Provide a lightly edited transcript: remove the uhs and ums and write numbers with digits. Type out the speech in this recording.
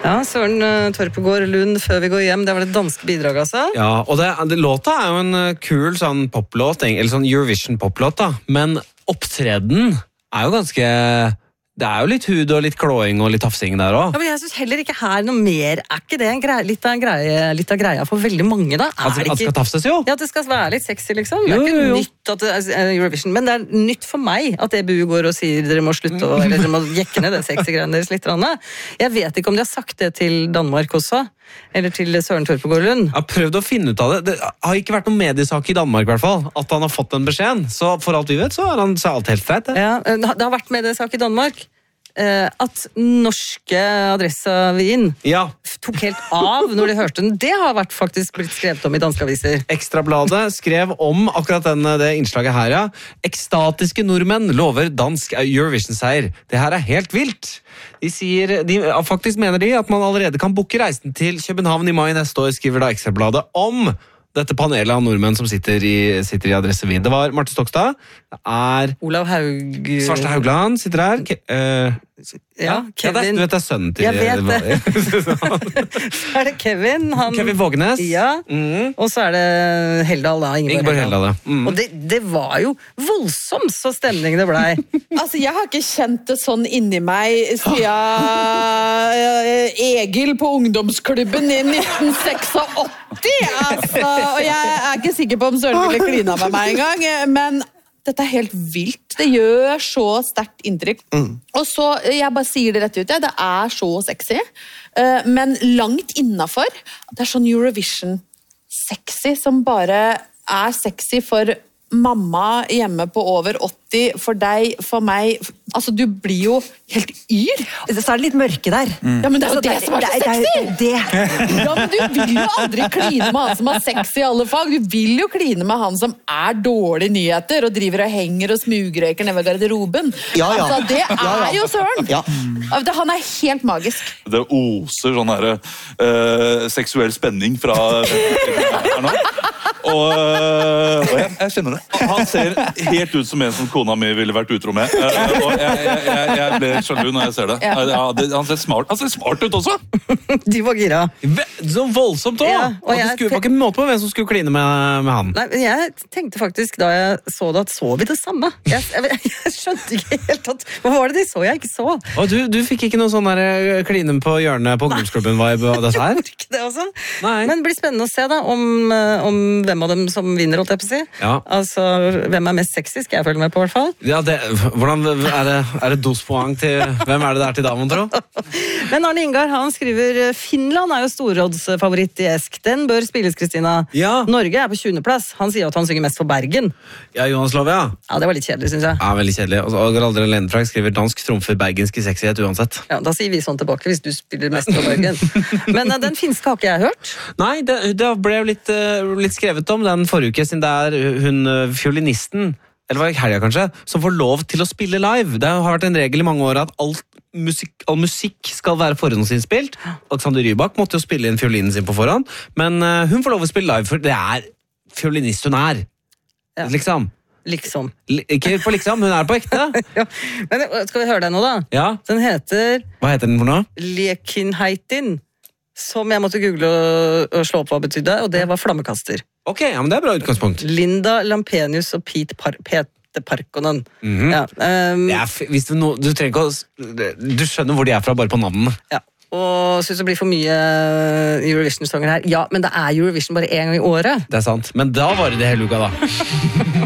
Ja, Søren Torpegård Lund, Før vi går hjem. Det var det danske bidrag, altså. Ja, og låta er jo en kul sånn poplåt, eller sånn Eurovision-poplåt, da. Men opptreden er jo ganske... Det er jo litt hud og litt klåing og litt tafsing der også. Ja, men jeg synes heller ikke her noe mer. Er ikke det litt av greia for veldig mange, da? At det skal tafses, jo? Ja, at det skal være litt sexy, liksom. Det er ikke nytt at det er Eurovision, men det er nytt for meg at EBU går og sier dere må slutte, eller dere må jekke ned det sexy greiene deres litt. Jeg vet ikke om de har sagt det til Danmark også, eller til Søren Torpegård Lund. Jeg har prøvd å finne ut av det. Det har ikke vært noen mediesak i Danmark, i hvert fall, at han har fått den beskjeden. Så for alt vi vet, så er alt helt greit. Ja, det har vært mediesak i Danmark. At norske Adressa-vin tok helt av når de hørte den. Det har faktisk blitt skrevet om i danske aviser. Ekstrabladet skrev om akkurat det innslaget her, ja. Ekstatiske nordmenn lover dansk Eurovision-seier. Det her er helt vilt. Faktisk mener de at man allerede kan booke reisen til København i mai neste år, skriver da Ekstrabladet om dette panelet av nordmenn som sitter i Adressevin. Det var Marte Stokstad, det er Olav Svarstad Haugland sitter her. Kevin. Du vet det er sønnen til... Jeg vet det. Så er det Kevin. Kevin Vågenes. Ja, og så er det Heldal da. Ingeborg Heldal, ja. Og det var jo voldsomt så stemning det ble. Altså, jeg har ikke kjent det sånn inni meg siden Egil på ungdomsklubben i 1986, altså. Og jeg er ikke sikker på om Søren ville klina med meg en gang, men dette er helt vilt. Det gjør så sterkt inntrykk. Og så, jeg bare sier det rett ut, det er så sexy, men langt innenfor. Det er sånn Eurovision-sexy som bare er sexy for mamma hjemme på over 80, for deg, for meg. Altså, du blir jo helt yr. Så er det litt mørke der. Ja, men det er jo det som er så sexy! Ja, men du vil jo aldri kline med han som har sex i alle fag. Du vil jo kline med han som er dårlige nyheter, og driver og henger og smugrøyker ned ved garderoben. Altså, det er jo Søren. Han er helt magisk. Det oser sånn her seksuell spenning fra her nå. Og jeg kjenner det. Han ser helt ut som en som kona mi ville vært utro med. Og jeg ble sjalu når jeg ser det. Han ser smart ut også. De var gira. Så voldsomt også. Og det var ikke en måte på hvem som skulle kline med han. Nei, jeg tenkte faktisk da jeg så det at så vi det samme. Jeg skjønte ikke helt at hva var det de så jeg ikke så? Og du fikk ikke noe sånn der kline på hjørnet på ungdomsklubben-vibe av dette her? Ikke det også. Nei. Men det blir spennende å se da om hvem av dem som vinner, holdt jeg på å si. Ja. Altså, hvem er mest sexy, skal jeg følge med på i hvert fall. Ja, hvordan er det dospoeng til hvem er det der til damen, tro? Men Arne Ingar, han skriver Finland er jo storrådsfavoritt i Esk. Den bør spilles, Kristina. Ja. Norge er på 20. plass. Han sier at han synger mest for Bergen. Ja, Jonas Lov, ja. Ja, det var litt kjedelig, synes jeg. Ja, veldig kjedelig. Og Geraldre Lendefrank skriver dansk trumfer bergensk i sexighet uansett. Ja, da sier vi sånn tilbake hvis du spiller mest for Bergen. Men den finske har ikke jeg hørt. Nei, det ble litt skrevet om den forrige uke, siden det er hun fiolinisten, eller var det helga kanskje, som får lov til å spille live. Det har vært en regel i mange år at all musikk skal være forhåndsinnspilt. Alexander Rybak måtte jo spille inn fiolinen sin på forhånd, men hun får lov å spille live, for det er fiolinist hun er. Ja. Liksom. Ikke på liksom, hun er på ekte. Ja. Men skal vi høre den nå da? Ja. Den heter... Hva heter den for noe? Lekinheitin, som jeg måtte google og slå opp hva betydde, og det var flammekaster. Ok, ja, men det er bra utgangspunkt. Linda Lampenius og Pete Parkkonen. Ja, du trenger ikke å... Du skjønner hvor de er fra bare på navnene. Ja, og synes det blir for mye Eurovision-sanger her. Ja, men det er Eurovision bare en gang i året. Det er sant, men da var det hele uka da.